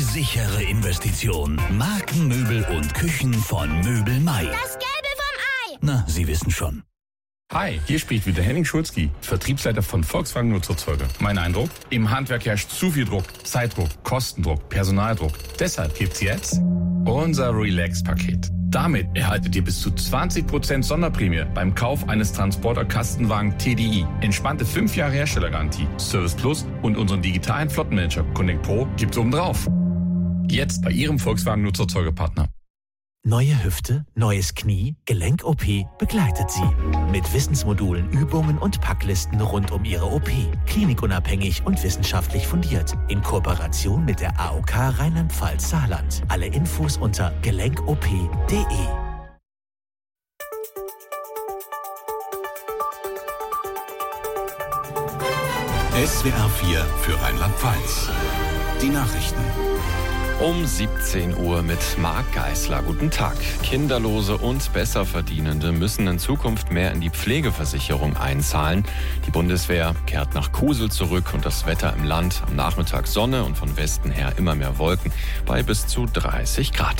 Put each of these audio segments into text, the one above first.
sichere Investition. Markenmöbel und Küchen von Möbel Mai. Das Gelbe vom Ei. Na, Sie wissen schon. Hi, hier spricht wieder Henning Schulzki, Vertriebsleiter von Volkswagen Nutzerzeuger. Mein Eindruck? Im Handwerk herrscht zu viel Druck. Zeitdruck, Kostendruck, Personaldruck. Deshalb gibt's jetzt unser Relax-Paket. Damit erhaltet ihr bis zu 20% Sonderprämie beim Kauf eines Transporter-Kastenwagen TDI. Entspannte 5 Jahre Herstellergarantie, Service Plus und unseren digitalen Flottenmanager Connect Pro gibt's obendrauf. Jetzt bei Ihrem Volkswagen Nutzerzeugerpartner. Neue Hüfte, neues Knie, Gelenk-OP begleitet Sie. Mit Wissensmodulen, Übungen und Packlisten rund um Ihre OP. Klinikunabhängig und wissenschaftlich fundiert. In Kooperation mit der AOK Rheinland-Pfalz-Saarland. Alle Infos unter gelenkop.de. SWR 4 für Rheinland-Pfalz. Die Nachrichten. Um 17 Uhr mit Marc Geisler. Guten Tag. Kinderlose und Besserverdienende müssen in Zukunft mehr in die Pflegeversicherung einzahlen. Die Bundeswehr kehrt nach Kusel zurück und das Wetter im Land. Am Nachmittag Sonne und von Westen her immer mehr Wolken bei bis zu 30 Grad.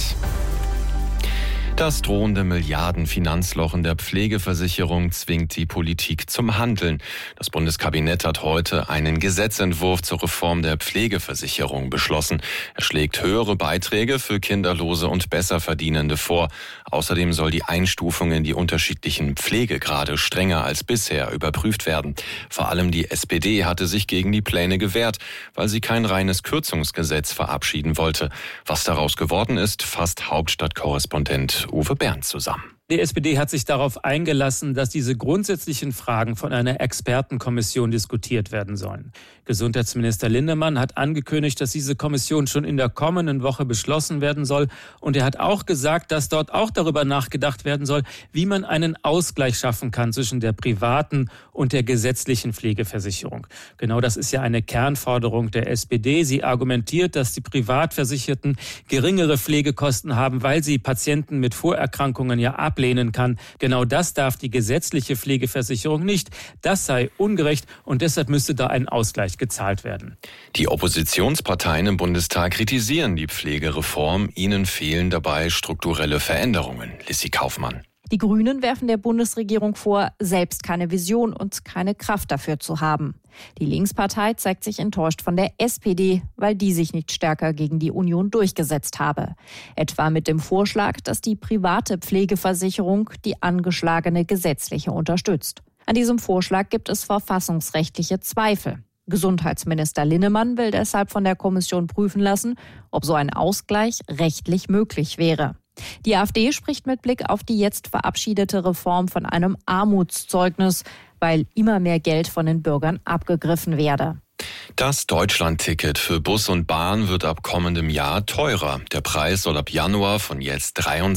Das drohende Milliardenfinanzloch in der Pflegeversicherung zwingt die Politik zum Handeln. Das Bundeskabinett hat heute einen Gesetzentwurf zur Reform der Pflegeversicherung beschlossen. Er schlägt höhere Beiträge für Kinderlose und Besserverdienende vor. Außerdem soll die Einstufung in die unterschiedlichen Pflegegrade strenger als bisher überprüft werden. Vor allem die SPD hatte sich gegen die Pläne gewehrt, weil sie kein reines Kürzungsgesetz verabschieden wollte. Was daraus geworden ist, fasst Hauptstadtkorrespondent Uwe Bernd zusammen. Die SPD hat sich darauf eingelassen, dass diese grundsätzlichen Fragen von einer Expertenkommission diskutiert werden sollen. Gesundheitsminister Lindemann hat angekündigt, dass diese Kommission schon in der kommenden Woche beschlossen werden soll. Und er hat auch gesagt, dass dort auch darüber nachgedacht werden soll, wie man einen Ausgleich schaffen kann zwischen der privaten und der gesetzlichen Pflegeversicherung. Genau das ist ja eine Kernforderung der SPD. Sie argumentiert, dass die Privatversicherten geringere Pflegekosten haben, weil sie Patienten mit Vorerkrankungen ja ablehnen kann. Genau das darf die gesetzliche Pflegeversicherung nicht. Das sei ungerecht und deshalb müsste da ein Ausgleich gezahlt werden. Die Oppositionsparteien im Bundestag kritisieren die Pflegereform. Ihnen fehlen dabei strukturelle Veränderungen. Lissy Kaufmann. Die Grünen werfen der Bundesregierung vor, selbst keine Vision und keine Kraft dafür zu haben. Die Linkspartei zeigt sich enttäuscht von der SPD, weil die sich nicht stärker gegen die Union durchgesetzt habe. Etwa mit dem Vorschlag, dass die private Pflegeversicherung die angeschlagene gesetzliche unterstützt. An diesem Vorschlag gibt es verfassungsrechtliche Zweifel. Gesundheitsminister Linnemann will deshalb von der Kommission prüfen lassen, ob so ein Ausgleich rechtlich möglich wäre. Die AfD spricht mit Blick auf die jetzt verabschiedete Reform von einem Armutszeugnis, weil immer mehr Geld von den Bürgern abgegriffen werde. Das Deutschlandticket für Bus und Bahn wird ab kommendem Jahr teurer. Der Preis soll ab Januar von jetzt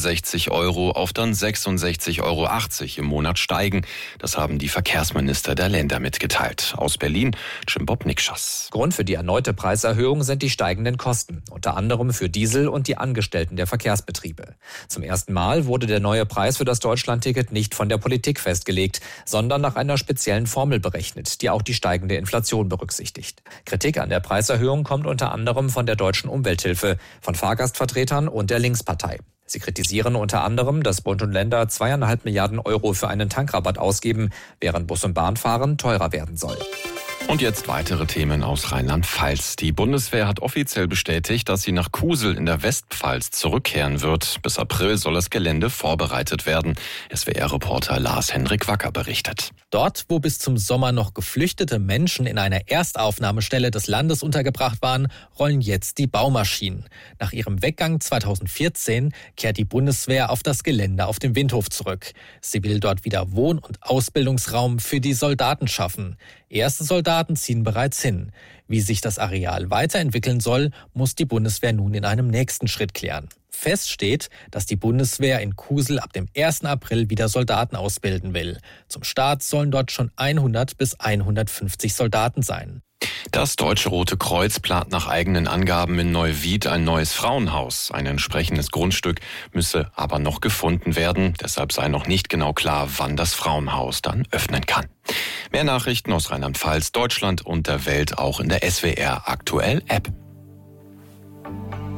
63 € auf dann 66,80 € im Monat steigen. Das haben die Verkehrsminister der Länder mitgeteilt. Aus Berlin, Jim-Bob Nikschas. Grund für die erneute Preiserhöhung sind die steigenden Kosten, unter anderem für Diesel und die Angestellten der Verkehrsbetriebe. Zum ersten Mal wurde der neue Preis für das Deutschlandticket nicht von der Politik festgelegt, sondern nach einer speziellen Formel berechnet, die auch die steigende Inflation berücksichtigt. Kritik an der Preiserhöhung kommt unter anderem von der Deutschen Umwelthilfe, von Fahrgastvertretern und der Linkspartei. Sie kritisieren unter anderem, dass Bund und Länder 2,5 Milliarden € für einen Tankrabatt ausgeben, während Bus- und Bahnfahren teurer werden soll. Und jetzt weitere Themen aus Rheinland-Pfalz. Die Bundeswehr hat offiziell bestätigt, dass sie nach Kusel in der Westpfalz zurückkehren wird. Bis April soll das Gelände vorbereitet werden. SWR-Reporter Lars-Henrik Wacker berichtet. Dort, wo bis zum Sommer noch geflüchtete Menschen in einer Erstaufnahmestelle des Landes untergebracht waren, rollen jetzt die Baumaschinen. Nach ihrem Weggang 2014 kehrt die Bundeswehr auf das Gelände auf dem Windhof zurück. Sie will dort wieder Wohn- und Ausbildungsraum für die Soldaten schaffen. Erste Soldaten ziehen bereits hin. Wie sich das Areal weiterentwickeln soll, muss die Bundeswehr nun in einem nächsten Schritt klären. Fest steht, dass die Bundeswehr in Kusel ab dem 1. April wieder Soldaten ausbilden will. Zum Start sollen dort schon 100 bis 150 Soldaten sein. Das Deutsche Rote Kreuz plant nach eigenen Angaben in Neuwied ein neues Frauenhaus. Ein entsprechendes Grundstück müsse aber noch gefunden werden. Deshalb sei noch nicht genau klar, wann das Frauenhaus dann öffnen kann. Mehr Nachrichten aus Rheinland-Pfalz, Deutschland und der Welt auch in der SWR Aktuell App.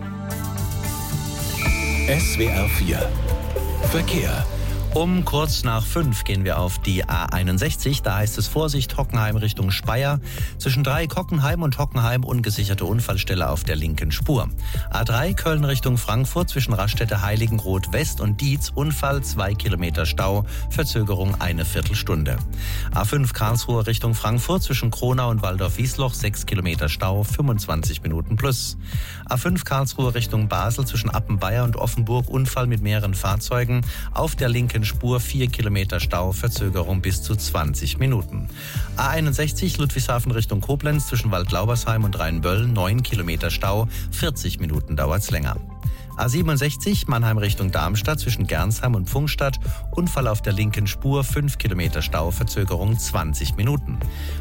SWR 4 Verkehr. Um kurz nach 5 gehen wir auf die A61. Da heißt es Vorsicht, Hockenheim Richtung Speyer. Zwischen Dreieck-Hockenheim und Hockenheim ungesicherte Unfallstelle auf der linken Spur. A3 Köln Richtung Frankfurt zwischen Raststätte Heiligenroth West und Dietz. Unfall, 2 Kilometer Stau, Verzögerung eine Viertelstunde. A5 Karlsruhe Richtung Frankfurt zwischen Kronau und Waldorf-Wiesloch 6 Kilometer Stau, 25 Minuten plus. A5 Karlsruhe Richtung Basel zwischen Appenweier und Offenburg Unfall mit mehreren Fahrzeugen. Auf der linken Spur 4 Kilometer Stau, Verzögerung bis zu 20 Minuten. A61 Ludwigshafen Richtung Koblenz zwischen Waldlaubersheim und Rheinböll 9 Kilometer Stau, 40 Minuten dauert's länger. A67 Mannheim Richtung Darmstadt zwischen Gernsheim und Pfungstadt. Unfall auf der linken Spur, 5 Kilometer Stau, Verzögerung 20 Minuten.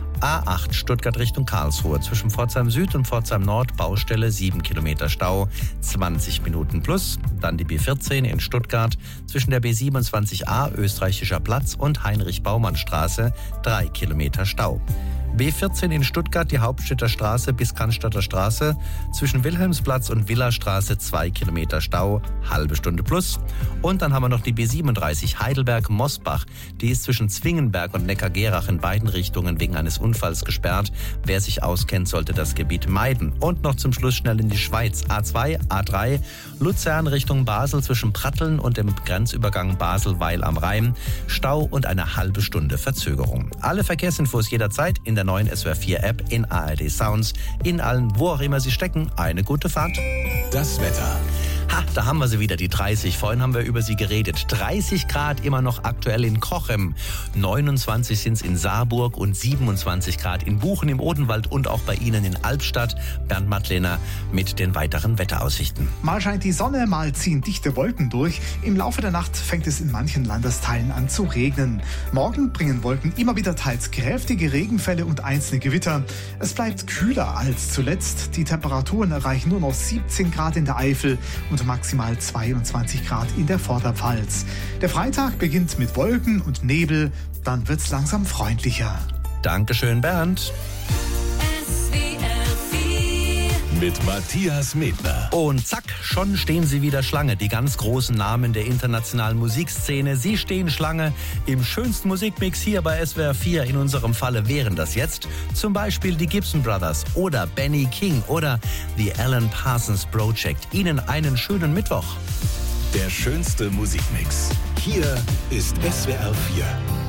A8 Stuttgart Richtung Karlsruhe zwischen Pforzheim Süd und Pforzheim Nord Baustelle 7 Kilometer Stau, 20 Minuten plus. Dann die B14 in Stuttgart zwischen der B27a Österreichischer Platz und Heinrich-Baumann-Straße 3 Kilometer Stau. B14 in Stuttgart, die Hauptstädter Straße bis Cannstatter Straße, zwischen Wilhelmsplatz und Villastraße 2 Kilometer Stau, halbe Stunde plus. Und dann haben wir noch die B37 Heidelberg-Mosbach, die ist zwischen Zwingenberg und Neckargerach in beiden Richtungen wegen eines Unfalls gesperrt. Wer sich auskennt, sollte das Gebiet meiden. Und noch zum Schluss schnell in die Schweiz. A2, A3, Luzern Richtung Basel zwischen Pratteln und dem Grenzübergang Basel-Weil am Rhein. Stau und eine halbe Stunde Verzögerung. Alle Verkehrsinfos jederzeit in der neuen SWR 4 App, in ARD Sounds, in allen, wo auch immer Sie stecken. Eine gute Fahrt. Das Wetter. Ha, da haben wir sie wieder, die 30. Vorhin haben wir über sie geredet. 30 Grad immer noch aktuell in Cochem. 29 sind es in Saarburg und 27 Grad in Buchen im Odenwald und auch bei Ihnen in Albstadt. Bernd Mattlehner mit den weiteren Wetteraussichten. Mal scheint die Sonne, mal ziehen dichte Wolken durch. Im Laufe der Nacht fängt es in manchen Landesteilen an zu regnen. Morgen bringen Wolken immer wieder teils kräftige Regenfälle und einzelne Gewitter. Es bleibt kühler als zuletzt. Die Temperaturen erreichen nur noch 17 Grad in der Eifel und maximal 22 Grad in der Vorderpfalz. Der Freitag beginnt mit Wolken und Nebel, dann wird's langsam freundlicher. Dankeschön, Bernd. Mit Matthias Medner. Und zack, schon stehen sie wieder Schlange. Die ganz großen Namen der internationalen Musikszene. Sie stehen Schlange im schönsten Musikmix hier bei SWR 4. In unserem Falle wären das jetzt zum Beispiel die Gibson Brothers oder Benny King oder The Alan Parsons Project. Ihnen einen schönen Mittwoch. Der schönste Musikmix. Hier ist SWR 4.